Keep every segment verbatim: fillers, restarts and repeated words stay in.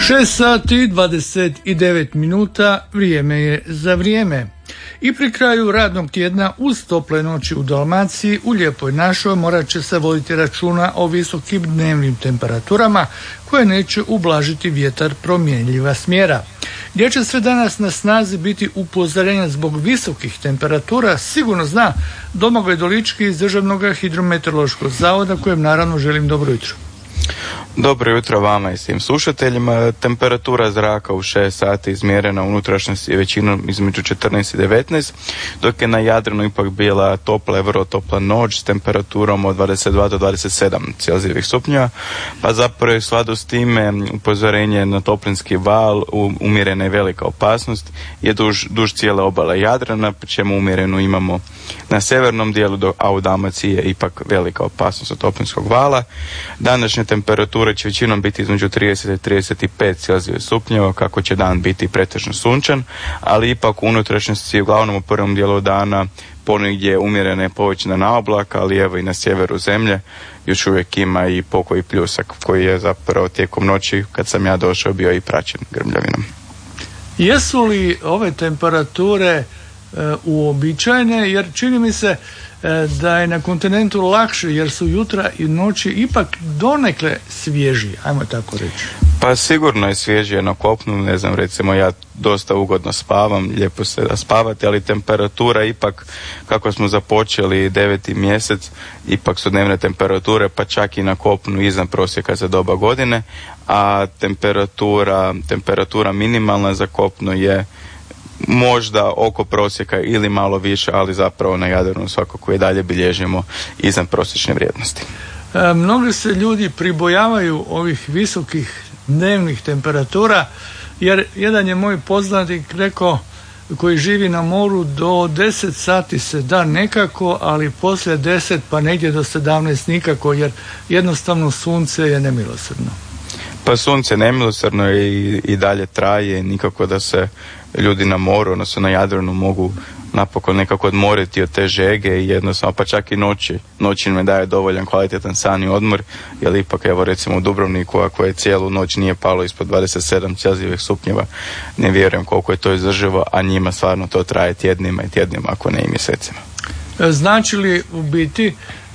šest sati dvadeset devet minuta, vrijeme je za vrijeme. I pri kraju radnog tjedna uz tople noći u Dalmaciji, u Lijepoj našoj morat će se voditi računa o visokim dnevnim temperaturama koje neće ublažiti vjetar promjenljiva smjera. Gdje će sve danas na snazi biti upozorenja zbog visokih temperatura, sigurno zna Domagoj Dolički iz Državnog hidrometeorološkog zavoda, kojem naravno želim dobro jutro. Dobro jutro vama i svim slušateljima. Temperatura zraka u šest sati izmjerena u unutrašnjosti je većinom između četrnaest i devetnaest, dok je na Jadranu ipak bila topla i vrlo topla noć s temperaturom od dvadeset dva do dvadeset sedam Celzijevih stupnjeva, pa zapravo je u skladu s time upozorenje na toplinski val, umjerena je velika opasnost, je duž, duž cijele obale Jadrana, pri čemu umjerenu imamo na sjevernom dijelu, a u Dalmaciji je ipak velika opasnost od toplinskog vala. Današnje temperature će većinom biti između trideset i trideset pet Celzijevih stupnjeva, kako će dan biti pretežno sunčan, ali ipak u unutrašnjosti, uglavnom u prvom dijelu dana, ponegdje umjerena je povećana oblaka, ali evo i na sjeveru zemlje još uvijek ima i pokoji pljusak, koji je zapravo tijekom noći, kad sam ja došao, bio i praćen grmljavinom. Jesu li ove temperature e, uobičajene, jer čini mi se da je na kontinentu lakše, jer su jutra i noći ipak donekle svježije, ajmo tako reći. Pa sigurno je svježije na kopnu, ne znam, recimo ja dosta ugodno spavam, lijepo se da spavati, ali temperatura ipak, kako smo započeli deveti mjesec, ipak su dnevne temperature pa čak i na kopnu iznad prosjeka za doba godine, a temperatura, temperatura minimalna za kopnu je možda oko prosjeka ili malo više, ali zapravo na Jadranu svakako i dalje bilježimo iznad prosječne vrijednosti. E, mnogi se ljudi pribojavaju ovih visokih dnevnih temperatura, jer jedan je moj poznanik rekao, koji živi na moru, do deset sati se da nekako, ali poslije deset pa negdje do sedamnaest nikako, jer jednostavno sunce je nemilosrdno. Pa sunce nemilosrdno i, i dalje traje, nikako da se ljudi na moru, odnosno na Jadranu, mogu napokon nekako odmoriti od te žege i jednostavno, pa čak i noći. Noći ne daje dovoljan kvalitetan san i odmor, jer ipak, evo recimo u Dubrovniku, ako je cijelu noć nije palo ispod dvadeset sedam Celzijevih stupnjeva, ne vjerujem koliko je to izdrživo, a njima stvarno to traje tjednima i tjednima, ako ne i mjesecima. Znači li u biti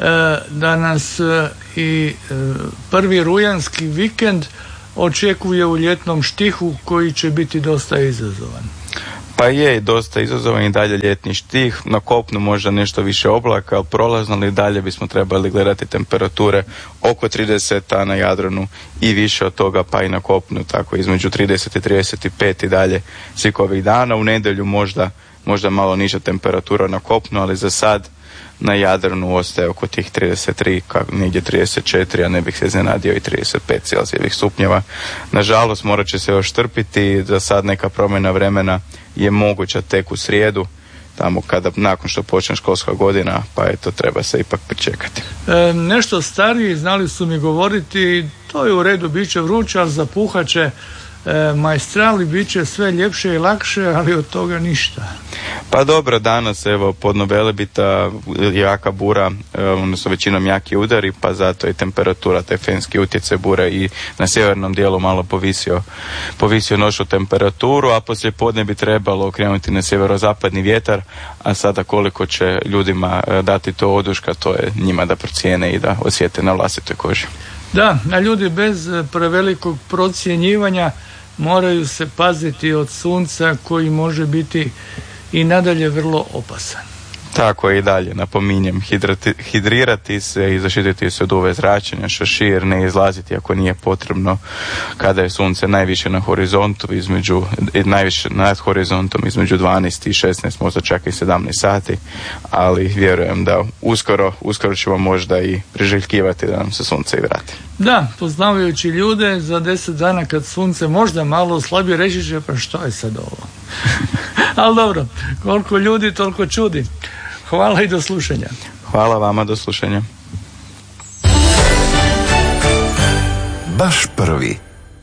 da nas i prvi rujanski vikend očekuje u ljetnom štihu koji će biti dosta izazovan? Pa je dosta izazovan i dalje ljetni štih, na kopnu možda nešto više oblaka, ali prolazno, ali dalje bismo trebali gledati temperature oko trideset, a na Jadranu i više od toga, pa i na kopnu, tako između trideset i trideset pet i dalje svih ovih dana. U nedjelju možda, možda malo niža temperatura na kopnu, ali za sad na Jadranu ostaje oko tih trideset tri, negdje trideset četiri, a ne bih se iznenadio i trideset pet Celzijevih stupnjeva. Nažalost, morat će se još trpiti, za sad neka promjena vremena je moguća tek u srijedu, tamo kada, nakon što počne školska godina, pa eto, treba se ipak pričekati. E, nešto stariji znali su mi govoriti, to je u redu, bit će vruće, ali zapuhat će e, majstrali, bit će sve ljepše i lakše, ali od toga ništa. Pa dobro, danas evo podno Velebita, jaka bura, odnosno većinom jaki udari, pa zato i temperatura, taj fenski utjecaj bure i na sjevernom dijelu malo povisio, povisio noćnu temperaturu, a poslije podne bi trebalo okrenuti na sjeverozapadni vjetar, a sada koliko će ljudima dati to oduška, to je njima da procijene i da osjete na vlastitoj koži. Da, a ljudi bez prevelikog procjenjivanja moraju se paziti od sunca koji može biti i nadalje vrlo opasan. Tako i dalje, napominjem, hidrati, hidrirati se i zaštititi se od U V zračenja, šešir, ne izlaziti ako nije potrebno kada je sunce najviše na horizontu, između, najviše nad horizontom između dvanaest i šesnaest, možda čak i sedamnaest sati, ali vjerujem da uskoro, uskoro ćemo možda i priželjkivati da nam se sunce i vrati. Da, poznavajući ljude, za deset dana kad sunce možda malo slabije, reći će, pa što je sad ovo? Ali dobro, koliko ljudi, toliko čudi. Hvala i do slušanja. Hvala vama, do slušanja. Baš prvi.